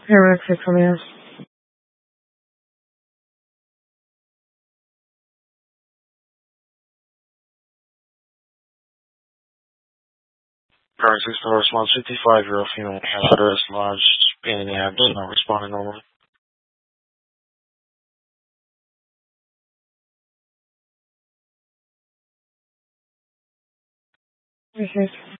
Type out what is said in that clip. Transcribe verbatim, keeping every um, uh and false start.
Eric, come here. Current six star response, fifty-five year old female has address lodged, pain in the abdomen, not responding normally. Okay.